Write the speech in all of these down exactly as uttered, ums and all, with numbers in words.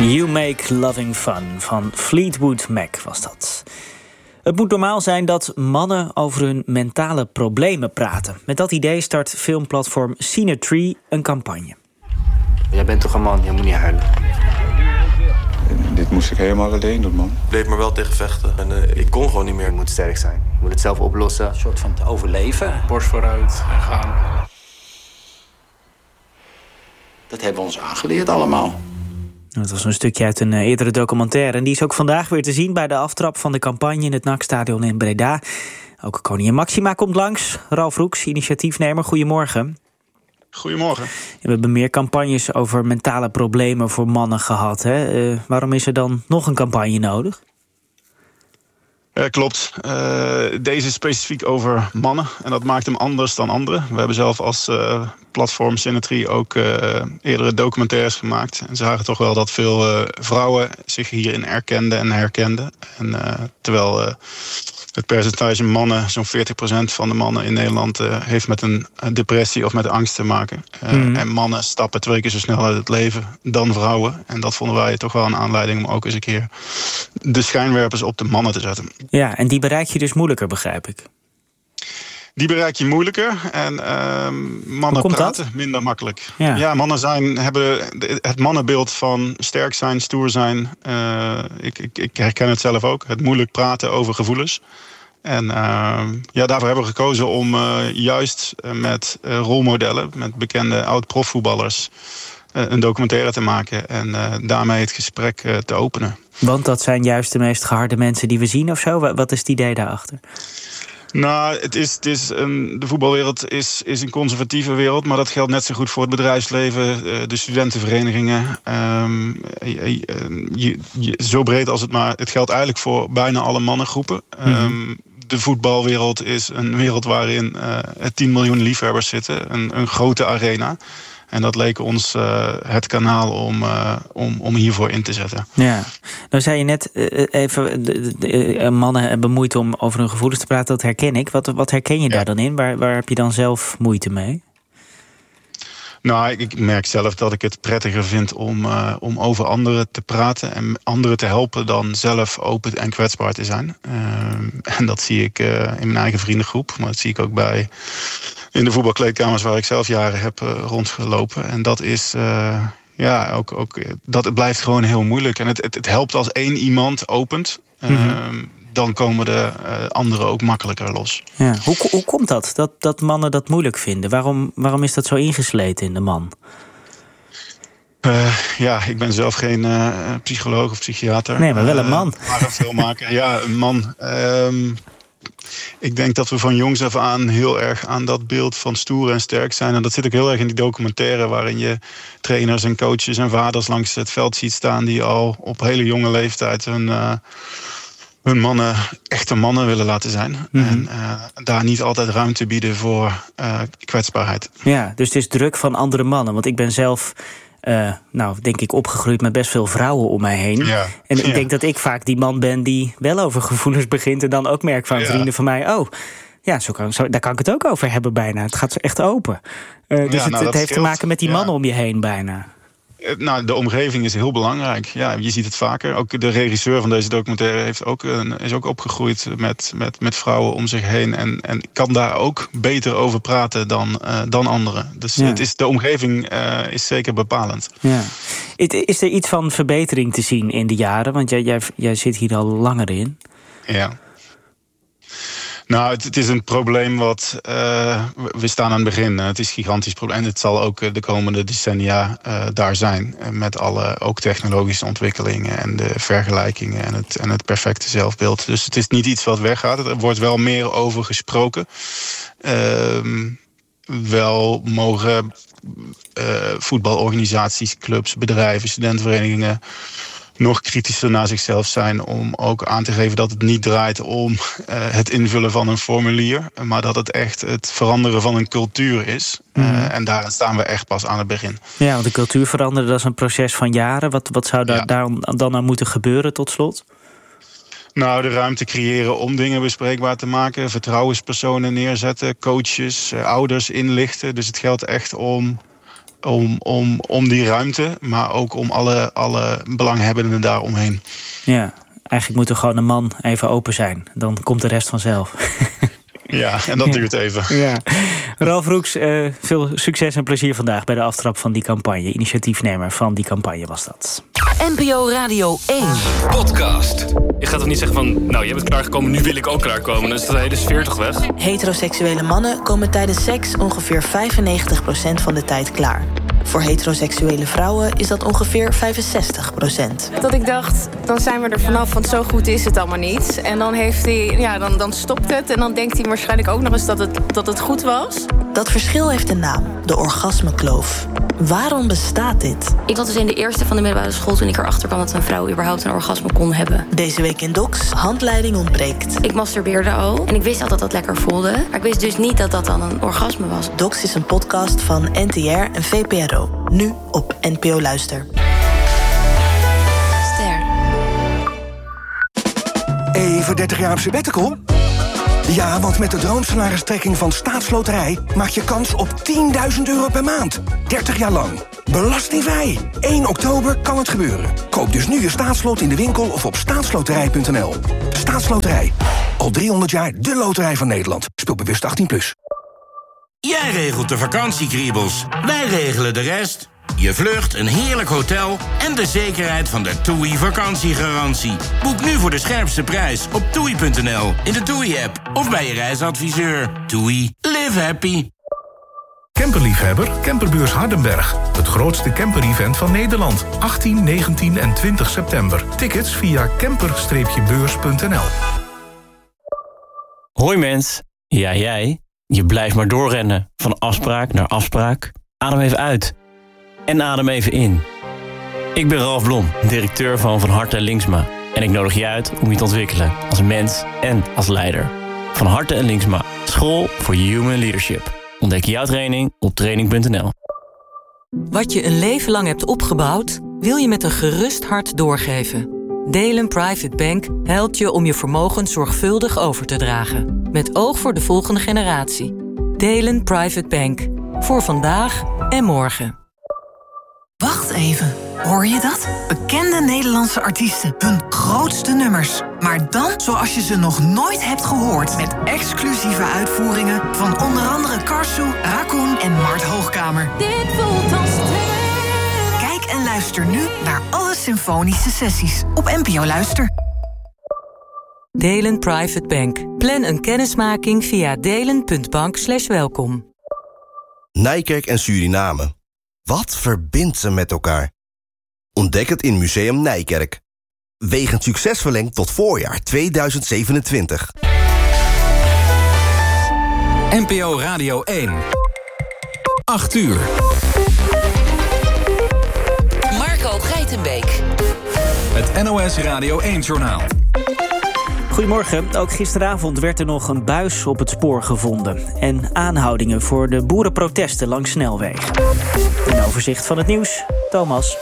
You Make Loving Fun van Fleetwood Mac was dat. Het moet normaal zijn dat mannen over hun mentale problemen praten. Met dat idee start filmplatform Cinetree een campagne. Jij bent toch een man, je moet niet huilen. Dit moest ik helemaal alleen doen, man. Ik bleef me wel tegen vechten en uh, ik kon gewoon niet meer. Je moet sterk zijn, je moet het zelf oplossen. Een soort van te overleven. Borst vooruit en gaan. Dat hebben we ons aangeleerd allemaal. Dat was een stukje uit een eerdere documentaire. En die is ook vandaag weer te zien bij de aftrap van de campagne in het N A C-stadion in Breda. Ook koningin Maxima komt langs. Ralf Roeks, initiatiefnemer, goedemorgen. Goedemorgen. We hebben meer campagnes over mentale problemen voor mannen gehad. Hè? Uh, waarom is er dan nog een campagne nodig? Ja, klopt. Uh, deze is specifiek over mannen. En dat maakt hem anders dan anderen. We hebben zelf als uh, platform Cinetree ook uh, eerdere documentaires gemaakt. En zagen toch wel dat veel uh, vrouwen zich hierin erkenden en herkenden. En uh, terwijl uh, het percentage mannen, zo'n veertig procent van de mannen in Nederland uh, heeft met een depressie of met angst te maken. Uh, mm. En mannen stappen twee keer zo snel uit het leven dan vrouwen. En dat vonden wij toch wel een aanleiding om ook eens een keer de schijnwerpers op de mannen te zetten. Ja, en die bereik je dus moeilijker, begrijp ik. Die bereik je moeilijker en uh, mannen praten dat? minder makkelijk. Ja, ja mannen zijn, hebben het mannenbeeld van sterk zijn, stoer zijn. Uh, ik, ik, ik herken het zelf ook. Het moeilijk praten over gevoelens. En uh, ja, daarvoor hebben we gekozen om uh, juist uh, met uh, rolmodellen, met bekende oud-profvoetballers, uh, een documentaire te maken en uh, daarmee het gesprek uh, te openen. Want dat zijn juist de meest geharde mensen die we zien of zo? Wat is het idee daarachter? Nou, het is, het is een, de voetbalwereld is, is een conservatieve wereld, maar dat geldt net zo goed voor het bedrijfsleven, de studentenverenigingen. Um, je, je, je, zo breed als het maar. Het geldt eigenlijk voor bijna alle mannengroepen. Mm-hmm. Um, de voetbalwereld is een wereld waarin uh, tien miljoen liefhebbers zitten, een, een grote arena. En dat leek ons uh, het kanaal om, uh, om, om hiervoor in te zetten. Ja, nou zei je net uh, even, de, de, de, mannen hebben moeite om over hun gevoelens te praten, dat herken ik. Wat, wat herken je ja. daar dan in? Waar, waar heb je dan zelf moeite mee? Nou, ik merk zelf dat ik het prettiger vind om, uh, om over anderen te praten en anderen te helpen dan zelf open en kwetsbaar te zijn. Uh, en dat zie ik uh, in mijn eigen vriendengroep, maar dat zie ik ook bij in de voetbalkleedkamers waar ik zelf jaren heb uh, rondgelopen. En dat is, uh, ja, ook, ook, dat blijft gewoon heel moeilijk. En het, het, het helpt als één iemand opent. Uh, mm-hmm. Dan komen de uh, anderen ook makkelijker los. Ja. Hoe, hoe komt dat, dat, dat mannen dat moeilijk vinden? Waarom, waarom is dat zo ingesleten in de man? Uh, ja, ik ben zelf geen uh, psycholoog of psychiater. Nee, maar wel een man. Uh, maar een filmmaker, ja, een man. Um, ik denk dat we van jongs af aan heel erg aan dat beeld van stoer en sterk zijn. En dat zit ook heel erg in die documentaire waarin je trainers en coaches en vaders langs het veld ziet staan die al op hele jonge leeftijd hun, uh, hun mannen, echte mannen willen laten zijn. Mm-hmm. En uh, daar niet altijd ruimte bieden voor uh, kwetsbaarheid. Ja, dus het is druk van andere mannen. Want ik ben zelf, uh, nou, denk ik, opgegroeid met best veel vrouwen om mij heen. Ja. En ik ja. denk dat ik vaak die man ben die wel over gevoelens begint en dan ook merk van ja. vrienden van mij, oh, ja, zo kan, zo, daar kan ik het ook over hebben bijna. Het gaat zo echt open. Uh, dus ja, nou, het, het heeft scheelt. te maken met die mannen ja. om je heen bijna. Nou, de omgeving is heel belangrijk. Ja, je ziet het vaker. Ook de regisseur van deze documentaire heeft ook een, is ook opgegroeid met, met, met vrouwen om zich heen. En, en kan daar ook beter over praten dan, uh, dan anderen. Dus ja. het is, de omgeving uh, is zeker bepalend. Ja. Is er iets van verbetering te zien in de jaren? Want jij, jij, jij zit hier al langer in. Ja. Nou, het, het is een probleem wat... Uh, we staan aan het begin. Het is een gigantisch probleem. En het zal ook de komende decennia uh, daar zijn. Met alle ook technologische ontwikkelingen en de vergelijkingen en het, en het perfecte zelfbeeld. Dus het is niet iets wat weggaat. Er wordt wel meer over gesproken. Uh, wel mogen uh, voetbalorganisaties, clubs, bedrijven, studentenverenigingen nog kritischer naar zichzelf zijn om ook aan te geven dat het niet draait om uh, het invullen van een formulier, maar dat het echt het veranderen van een cultuur is. Mm. Uh, en daar staan we echt pas aan het begin. Ja, want de cultuur veranderen, dat is een proces van jaren. Wat, wat zou daar, ja. daar dan aan moeten gebeuren tot slot? Nou, de ruimte creëren om dingen bespreekbaar te maken. Vertrouwenspersonen neerzetten, coaches, uh, ouders inlichten. Dus het geldt echt om om, om, om die ruimte, maar ook om alle, alle belanghebbenden daaromheen. Ja, eigenlijk moet er gewoon een man even open zijn. Dan komt de rest vanzelf. Ja, en dat duurt even. Ja. Ralf Roeks, uh, veel succes en plezier vandaag bij de aftrap van die campagne. Initiatiefnemer van die campagne was dat. N P O Radio één. Podcast. Je gaat toch niet zeggen van, nou, je bent klaargekomen, nu wil ik ook klaarkomen. Dan is de hele sfeer toch weg? Heteroseksuele mannen komen tijdens seks ongeveer vijfennegentig procent van de tijd klaar. Voor heteroseksuele vrouwen is dat ongeveer vijfenzestig procent. Dat ik dacht, dan zijn we er vanaf, want zo goed is het allemaal niet. En dan, heeft hij, ja, dan, dan stopt het en dan denkt hij waarschijnlijk ook nog eens dat het, dat het goed was. Dat verschil heeft een naam, de orgasmekloof. Waarom bestaat dit? Ik was dus in de eerste van de middelbare school toen ik erachter kwam dat een vrouw überhaupt een orgasme kon hebben. Deze week in Docs, handleiding ontbreekt. Ik masturbeerde al en ik wist al dat dat lekker voelde. Maar ik wist dus niet dat dat dan een orgasme was. Docs is een podcast van N T R en V P R O. Nu op N P O Luister. Ster. Even dertig jaar op sabbatical? Ja, want met de droomsalaristrekking van Staatsloterij maak je kans op tienduizend euro per maand. dertig jaar lang. Belastingvrij. één oktober kan het gebeuren. Koop dus nu je staatslot in de winkel of op staatsloterij punt n l. Staatsloterij. Al driehonderd jaar de loterij van Nederland. Speel bewust achttien plus. Jij regelt de vakantiekriebels. Wij regelen de rest. Je vlucht, een heerlijk hotel en de zekerheid van de TUI vakantiegarantie. Boek nu voor de scherpste prijs op toei punt n l, in de TUI-app of bij je reisadviseur. TUI. Live happy. Camperliefhebber, Camperbeurs Hardenberg. Het grootste camper-event van Nederland. achttien, negentien en twintig september. Tickets via camper beurs punt n l. Hoi mens. Ja, jij. Je blijft maar doorrennen. Van afspraak naar afspraak. Adem even uit. En adem even in. Ik ben Ralf Blom, directeur van Van Harte en Linksma. En ik nodig je uit om je te ontwikkelen als mens en als leider. Van Harte en Linksma. School voor Human Leadership. Ontdek jouw training op training punt n l. Wat je een leven lang hebt opgebouwd, wil je met een gerust hart doorgeven. Delen Private Bank helpt je om je vermogen zorgvuldig over te dragen. Met oog voor de volgende generatie. Delen Private Bank. Voor vandaag en morgen. Wacht even, hoor je dat? Bekende Nederlandse artiesten, hun grootste nummers. Maar dan zoals je ze nog nooit hebt gehoord. Met exclusieve uitvoeringen van onder andere Karsu, Raccoon en Mart Hoogkamer. Dit voelt als twee. Kijk en luister nu naar alle symfonische sessies op N P O Luister. Delen Private Bank. Plan een kennismaking via delen punt bank slash welkom. Nijkerk en Suriname. Wat verbindt ze met elkaar? Ontdek het in Museum Nijkerk. Wegens succes verlengd tot voorjaar tweeduizend zevenentwintig. N P O Radio één. acht uur. Marco Geitenbeek. Het N O S Radio één-journaal. Goedemorgen. Ook gisteravond werd er nog een buis op het spoor gevonden. En aanhoudingen voor de boerenprotesten langs snelwegen. Een overzicht van het nieuws. Thomas.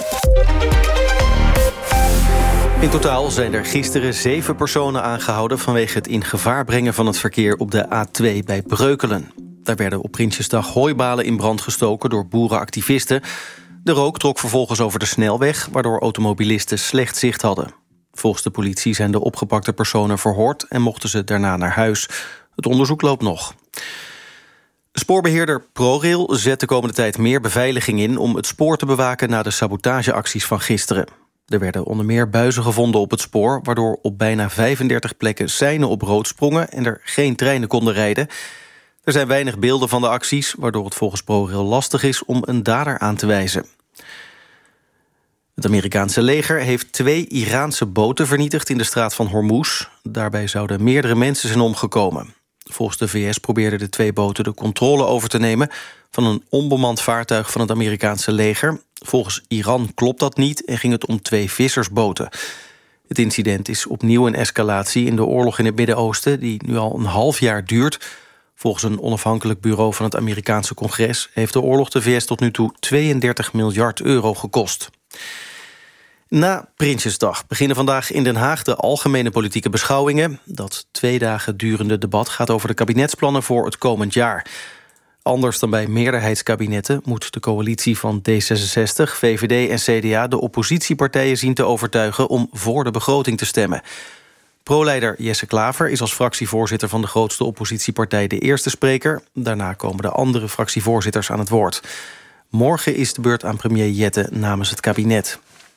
In totaal zijn er gisteren zeven personen aangehouden vanwege het in gevaar brengen van het verkeer op de A twee bij Breukelen. Daar werden op Prinsjesdag hooibalen in brand gestoken door boerenactivisten. De rook trok vervolgens over de snelweg, waardoor automobilisten slecht zicht hadden. Volgens de politie zijn de opgepakte personen verhoord en mochten ze daarna naar huis. Het onderzoek loopt nog. Spoorbeheerder ProRail zet de komende tijd meer beveiliging in om het spoor te bewaken na de sabotageacties van gisteren. Er werden onder meer buizen gevonden op het spoor, waardoor op bijna vijfendertig plekken seinen op rood sprongen en er geen treinen konden rijden. Er zijn weinig beelden van de acties, waardoor het volgens ProRail lastig is om een dader aan te wijzen. Het Amerikaanse leger heeft twee Iraanse boten vernietigd in de straat van Hormuz. Daarbij zouden meerdere mensen zijn omgekomen. Volgens de V S probeerden de twee boten de controle over te nemen van een onbemand vaartuig van het Amerikaanse leger. Volgens Iran klopt dat niet en ging het om twee vissersboten. Het incident is opnieuw een escalatie in de oorlog in het Midden-Oosten, die nu al een half jaar duurt. Volgens een onafhankelijk bureau van het Amerikaanse congres heeft de oorlog de V S tot nu toe tweeëndertig miljard euro gekost. Na Prinsjesdag beginnen vandaag in Den Haag de algemene politieke beschouwingen. Dat twee dagen durende debat gaat over de kabinetsplannen voor het komend jaar. Anders dan bij meerderheidskabinetten moet de coalitie van D zesenzestig, V V D en C D A... de oppositiepartijen zien te overtuigen om voor de begroting te stemmen. Pro-leider Jesse Klaver is als fractievoorzitter van de grootste oppositiepartij de eerste spreker. Daarna komen de andere fractievoorzitters aan het woord. Morgen is de beurt aan premier Jette namens het kabinet.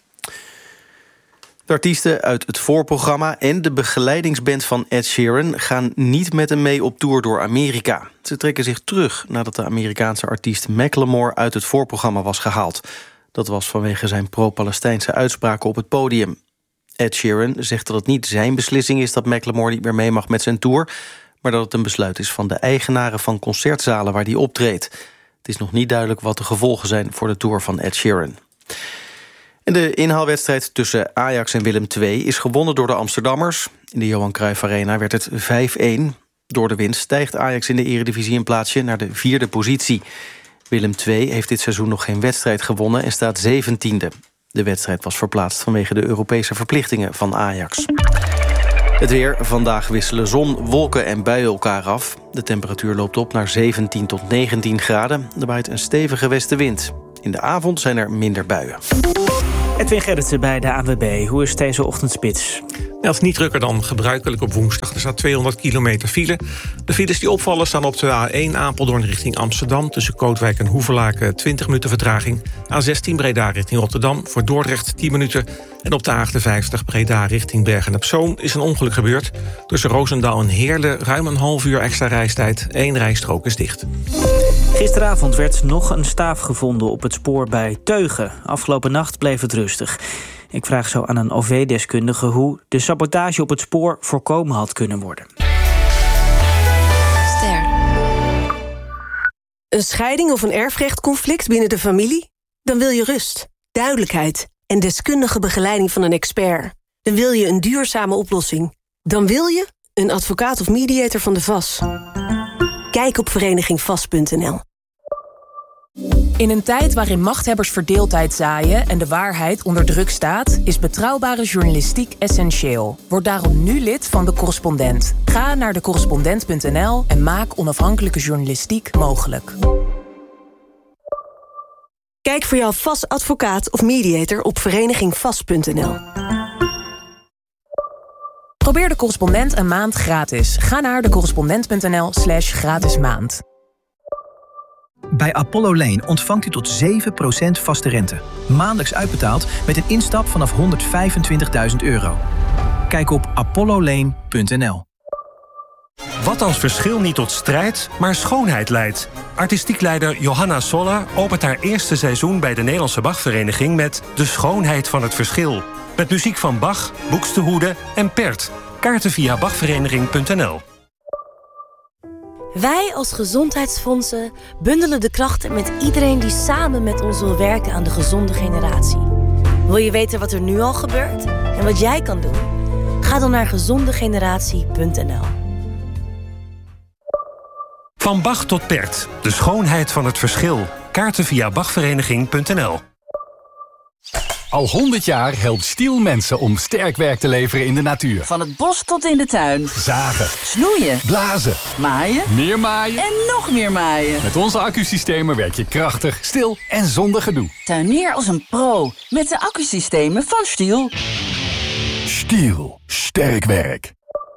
De artiesten uit het voorprogramma en de begeleidingsband van Ed Sheeran gaan niet met hem mee op tour door Amerika. Ze trekken zich terug nadat de Amerikaanse artiest Macklemore uit het voorprogramma was gehaald. Dat was vanwege zijn pro-Palestijnse uitspraken op het podium. Ed Sheeran zegt dat het niet zijn beslissing is dat Macklemore niet meer mee mag met zijn tour, maar dat het een besluit is van de eigenaren van concertzalen waar hij optreedt. Het is nog niet duidelijk wat de gevolgen zijn voor de tour van Ed Sheeran. En de inhaalwedstrijd tussen Ajax en Willem twee is gewonnen door de Amsterdammers. In de Johan Cruijff Arena werd het vijf-een. Door de winst stijgt Ajax in de Eredivisie een plaatsje naar de vierde positie. Willem twee heeft dit seizoen nog geen wedstrijd gewonnen en staat zeventiende. De wedstrijd was verplaatst vanwege de Europese verplichtingen van Ajax. Het weer. Vandaag wisselen zon, wolken en buien elkaar af. De temperatuur loopt op naar zeventien tot negentien graden. Er waait een stevige westenwind. In de avond zijn er minder buien. Edwin Gerritsen bij de A N W B. Hoe is deze ochtendspits? Dat is niet drukker dan gebruikelijk op woensdag. Er staat tweehonderd kilometer file. De files die opvallen staan op de A één Apeldoorn richting Amsterdam. Tussen Kootwijk en Hoevelaken twintig minuten vertraging. A zestien Breda richting Rotterdam. Voor Dordrecht tien minuten. En op de A achtenvijftig Breda richting Bergen-op-Zoom is een ongeluk gebeurd. Tussen Roosendaal en Heerlen ruim een half uur extra reistijd. Eén rijstrook is dicht. Gisteravond werd nog een staaf gevonden op het spoor bij Teugen. Afgelopen nacht bleef het rustig. Ik vraag zo aan een O V-deskundige hoe de sabotage op het spoor voorkomen had kunnen worden. Ster. Een scheiding of een erfrechtconflict binnen de familie? Dan wil je rust, duidelijkheid en deskundige begeleiding van een expert. Dan wil je een duurzame oplossing. Dan wil je een advocaat of mediator van de V A S. Kijk op vereniging vast punt n l. In een tijd waarin machthebbers verdeeldheid zaaien en de waarheid onder druk staat, is betrouwbare journalistiek essentieel. Word daarom nu lid van De Correspondent. Ga naar de correspondent punt n l en maak onafhankelijke journalistiek mogelijk. Kijk voor jouw V A S-advocaat of mediator op vereniging vast punt n l. Probeer De Correspondent een maand gratis. Ga naar de correspondent punt n l slash gratis maand. Bij Apollo Lane ontvangt u tot zeven procent vaste rente. Maandelijks uitbetaald met een instap vanaf honderdvijfentwintigduizend euro. Kijk op apollo lane punt n l. Wat als verschil niet tot strijd, maar schoonheid leidt? Artistiek leider Johanna Sola opent haar eerste seizoen bij de Nederlandse Bachvereniging met De Schoonheid van het Verschil. Met muziek van Bach, Buxtehude en Pert. Kaarten via bachvereniging punt n l. Wij als gezondheidsfondsen bundelen de krachten met iedereen die samen met ons wil werken aan de gezonde generatie. Wil je weten wat er nu al gebeurt en wat jij kan doen? Ga dan naar gezonde generatie punt n l. Van Bach tot Pert. De schoonheid van het verschil. Kaarten via bachvereniging punt n l. Al honderd jaar helpt Stiel mensen om sterk werk te leveren in de natuur. Van het bos tot in de tuin. Zagen. Snoeien. Blazen. Maaien. Meer maaien. En nog meer maaien. Met onze accusystemen werk je krachtig, stil en zonder gedoe. Tuinier als een pro. Met de accusystemen van Stiel. Stiel. Sterk werk.